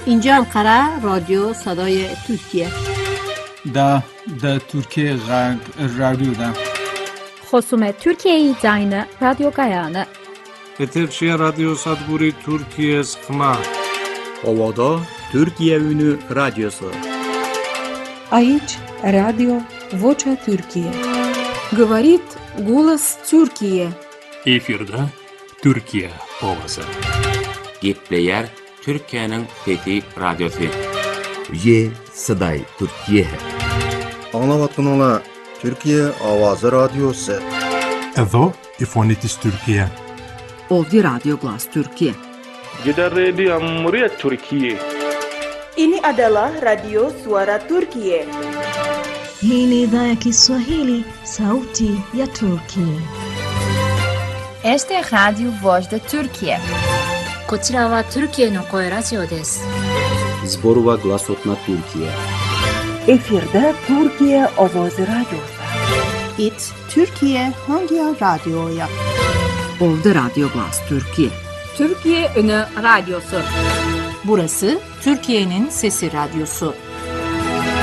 اینجا انقره رادیو صدای ترکیه. دا Türkiye رادیو خصوم ترکیه زاین رادیو گایانه. Eterşehir Radyo Sadburi Türkiye Sıkma. Ovada Türkiye Ünü Radyosu. Aici Radio Vocea Türkiye. Говорит голос Türkiye. Efirde Türkiye ovası. Gepleyer Türkiye'nin fethi radyosu. Ye Saday Türkiye. Anlavatın ola Türkiye Avazı Radyosu. Edo İfonitis Türkiye. Ovdje Radio Glas Türkiye. Jeddah Radio Muryat Türkiye. Ini adalah Radio Suara Türkiye. Hii ni idhaa ya Kiswahili, sauti ya Turkiye. Este é Radio Voz da Turkiye. こちらはトルキエの声ラジオです。 Zborova Glasotna Türkiye. Efirde Türkiye Ovozi Radyosu. It Türkiye hangi radyoya? Ovdje Radio Glas Türkiye. Türkiye Ünü Radyosu. Burası Türkiye'nin Sesi Radyosu.